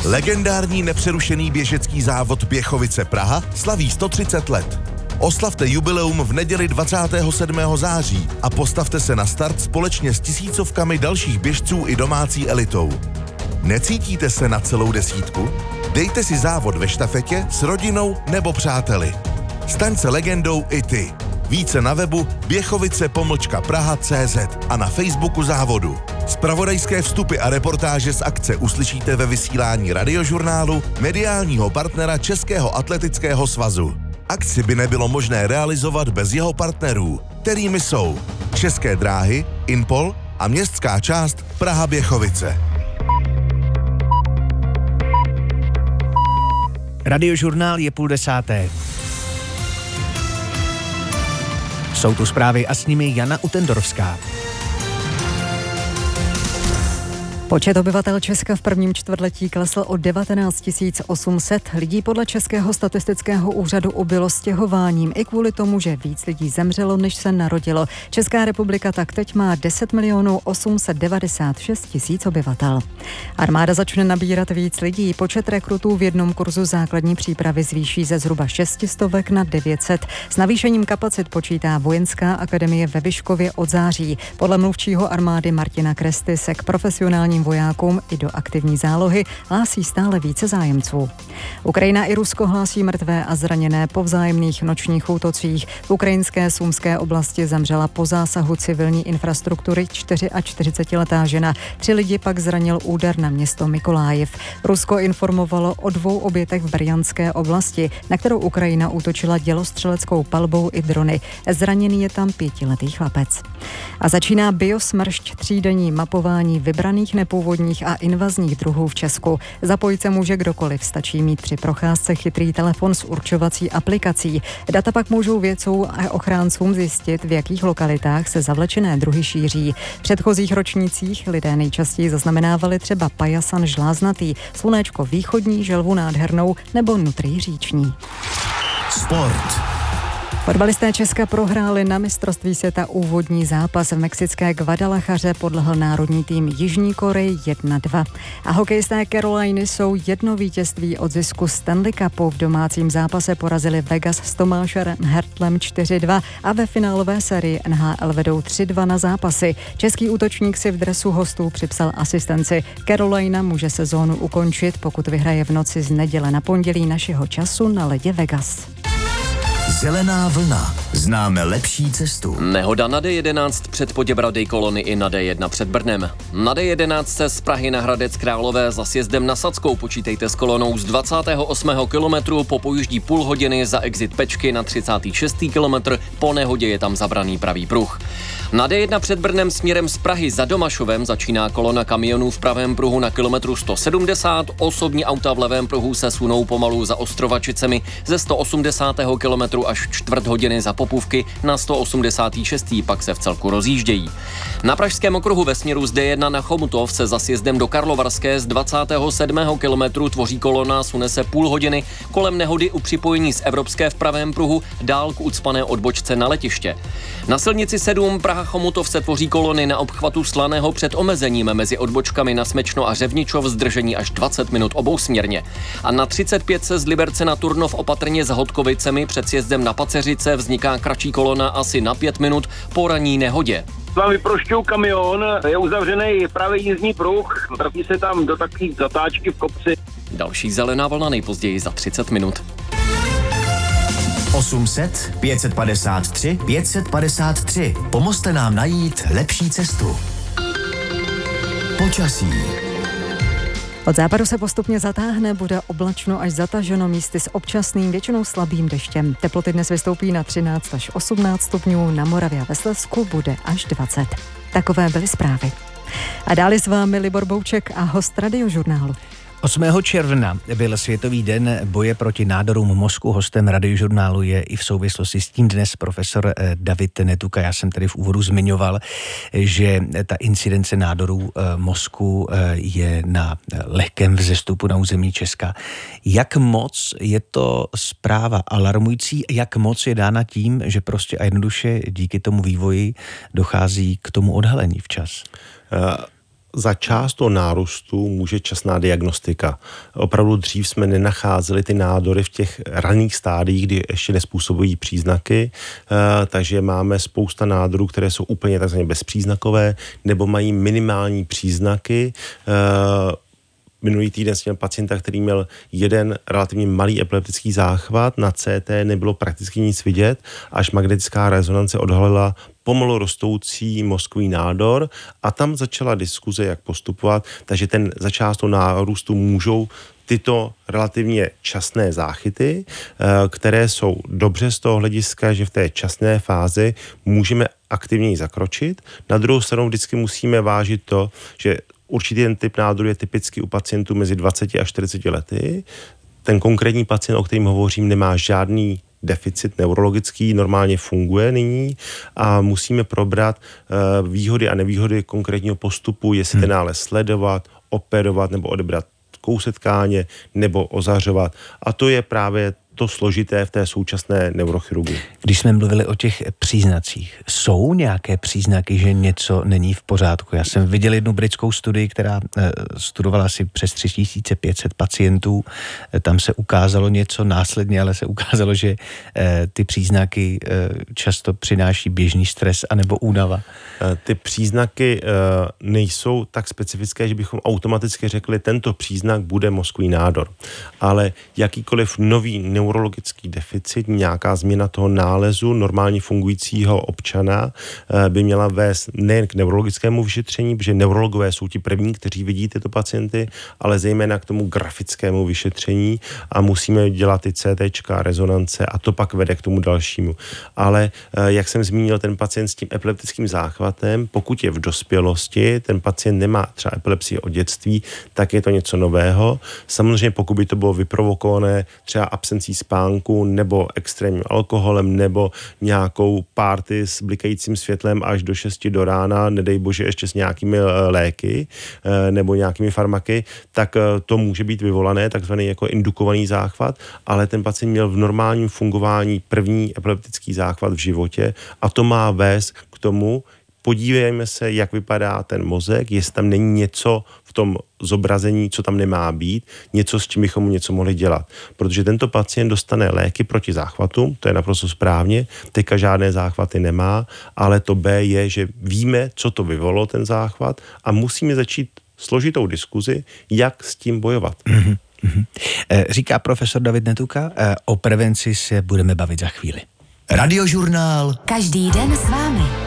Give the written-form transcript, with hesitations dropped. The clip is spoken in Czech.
Legendární nepřerušený běžecký závod Běchovice Praha slaví 130 let. Oslavte jubileum v neděli 27. září a postavte se na start společně s tisícovkami dalších běžců i domácí elitou. Necítíte se na celou desítku? Dejte si závod ve štafetě s rodinou nebo přáteli. Staň se legendou i ty. Více na webu běchovice-praha.cz a na Facebooku závodu. Zpravodajské vstupy a reportáže z akce uslyšíte ve vysílání Radiožurnálu, mediálního partnera Českého atletického svazu. Akci by nebylo možné realizovat bez jeho partnerů, kterými jsou České dráhy, Impol a městská část Praha-Běchovice. Radiožurnál je 9:30. Jsou tu zprávy a s nimi Jana Utendorovská. Počet obyvatel Česka v prvním čtvrtletí klesl o 19 800. Lidí podle Českého statistického úřadu ubylo stěhováním i kvůli tomu, že víc lidí zemřelo, než se narodilo. Česká republika tak teď má 10 896 000 obyvatel. Armáda začne nabírat víc lidí. Počet rekrutů v jednom kurzu základní přípravy zvýší ze zhruba 600 na 900. S navýšením kapacit počítá Vojenská akademie ve Vyškově od září. Podle mluvčího armády Martina Kresty se k profesionálním vojákům i do aktivní zálohy hlásí stále více zájemců. Ukrajina i Rusko hlásí mrtvé a zraněné po vzájemných nočních útocích. V ukrajinské Sumské oblasti zemřela po zásahu civilní infrastruktury 44letá žena. 3 lidi pak zranil úder na město Mykolaiv. Rusko informovalo o 2 obětech v Brjanské oblasti, na kterou Ukrajina útočila dělostřeleckou palbou i drony. Zraněný je tam 5letý chlapec. A začíná biosmršť, 3denní mapování vybraných nepůvodních a invazních druhů v Česku. Zapojit se může kdokoliv, stačí mít při procházce chytrý telefon s určovací aplikací. Data pak můžou vědcům a ochráncům zjistit, v jakých lokalitách se zavlečené druhy šíří. V předchozích ročnících lidé nejčastěji zaznamenávali třeba pajasan žláznatý, slunéčko východní, želvu nádhernou nebo nutrý říční. Sport. Fotbalisté Česka prohráli na mistrovství světa úvodní zápas. V mexické Guadalajaře podlehl národní tým Jižní Koreji 1-2. A hokejisté Caroliny jsou 1 vítězství od zisku Stanley Cupu. V domácím zápase porazili Vegas s Tomášem Hertlem 4-2 a ve finálové sérii NHL vedou 3-2 na zápasy. Český útočník si v dresu hostů připsal asistenci. Carolina může sezónu ukončit, pokud vyhraje v noci z neděle na pondělí našeho času na ledě Vegas. Zelená vlna. Známe lepší cestu. Nehoda na D11 před Poděbradej kolony i na D1 před Brnem. Na D11 se z Prahy na Hradec Králové za sjezdem na Sadskou počítejte s kolonou z 28. kilometru, po pojíždí půl hodiny za exit Pečky na 36. kilometr, po nehodě je tam zabraný pravý pruh. Na D1 před Brnem směrem z Prahy za Domašovem začíná kolona kamionů v pravém pruhu na kilometru 170, osobní auta v levém pruhu se sunou pomalu za Ostrovačicemi ze 180. kilometru až čtvrt hodiny za Popůvky na 186. pak se v celku rozjíždějí. Na pražském okruhu ve směru z D1 na Chomutov se za sjezdem do Karlovarské z 27. kilometru tvoří kolona, sune se půl hodiny kolem nehody u připojení z Evropské v pravém pruhu dál k ucpané odbočce na letiště. Na silnici 7 Praha-Chomutov se tvoří kolony na obchvatu Slaného před omezením mezi odbočkami na Smečno a Řevničov, zdržení až 20 minut obousměrně. A na 35 se z Liberce na Turnov opatrně s Hodkovicemi před sjezdem na Paceřice vzniká kratší kolona asi na 5 minut po ranní nehodě. Vám vyprošťuju kamion, je uzavřený pravý jízdní pruh, trafí se tam do takové zatáčky v kopci. Další zelená vlna nejpozději za 30 minut. 800 553 553. Pomozte nám najít lepší cestu. Počasí. Od západu se postupně zatáhne, bude oblačno až zataženo, místy s občasným, většinou slabým deštěm. Teploty dnes vystoupí na 13 až 18 stupňů, na Moravě a ve Slezsku bude až 20. Takové byly zprávy. A dále s vámi Libor Bouček a host Radiožurnálu. 8. června byl Světový den boje proti nádorům mozku. Hostem Radiožurnálu je i v souvislosti s tím dnes profesor David Netuka. Já jsem tady v úvodu zmiňoval, že ta incidence nádorů mozku je na lehkém vzestupu na území Česka. Jak moc je to zpráva alarmující, jak moc je dána tím, že prostě a jednoduše díky tomu vývoji dochází k tomu odhalení včas? za část toho nárůstu může časná diagnostika. Opravdu dřív jsme nenacházeli ty nádory v těch raných stádiích, kdy ještě nespůsobují příznaky, takže máme spousta nádorů, které jsou úplně takzvaně bezpříznakové nebo mají minimální příznaky. Minulý týden jsem měl pacienta, který měl jeden relativně malý epileptický záchvat, na CT nebylo prakticky nic vidět, až magnetická rezonance odhalila pomalu rostoucí mozkový nádor a tam začala diskuze, jak postupovat, takže ten začást toho nárůstu můžou tyto relativně časné záchyty, které jsou dobře z toho hlediska, že v té časné fázi můžeme aktivněji zakročit. Na druhou stranu vždycky musíme vážit to, že určitý ten typ nádoru je typicky u pacientů mezi 20 a 40 lety. Ten konkrétní pacient, o kterém hovořím, nemá žádný deficit neurologický, normálně funguje nyní a musíme probrat výhody a nevýhody konkrétního postupu, jestli ten nález sledovat, operovat nebo odebrat kousek tkáně nebo ozařovat. A to je právě to složité v té současné neurochirurgii. Když jsme mluvili o těch příznacích, jsou nějaké příznaky, že něco není v pořádku? Já jsem viděl jednu britskou studii, která studovala asi přes 3500 pacientů. Tam se ukázalo něco následně, ale se ukázalo, že ty příznaky často přináší běžný stres anebo únava. Ty příznaky nejsou tak specifické, že bychom automaticky řekli, tento příznak bude mozkový nádor. Ale jakýkoliv nový neurologický deficit, nějaká změna toho nálezu normálně fungujícího občana by měla vést nejen k neurologickému vyšetření, protože neurologové jsou ti první, kteří vidí tyto pacienty, ale zejména k tomu grafickému vyšetření a musíme dělat ty CTčka, rezonance a to pak vede k tomu dalšímu. Ale jak jsem zmínil, ten pacient s tím epileptickým záchvatem, pokud je v dospělosti, ten pacient nemá třeba epilepsii od dětství, tak je to něco nového. Samozřejmě pokud by to bylo vyprovokované třeba absencí spánku nebo extrémním alkoholem nebo nějakou party s blikajícím světlem až do 6 do rána, nedej bože ještě s nějakými léky nebo nějakými farmaky, tak to může být vyvolané, takzvaný jako indukovaný záchvat, ale ten pacient měl v normálním fungování první epileptický záchvat v životě a to má vést k tomu, podívejme se, jak vypadá ten mozek, jestli tam není něco v tom zobrazení, co tam nemá být, něco, s čím bychom mu něco mohli dělat. Protože tento pacient dostane léky proti záchvatům, to je naprosto správně, teďka žádné záchvaty nemá, ale to B je, že víme, co to vyvolalo ten záchvat a musíme začít složitou diskuzi, jak s tím bojovat. Říká profesor David Netuka, o prevenci se budeme bavit za chvíli. Radiožurnál. Každý den s vámi.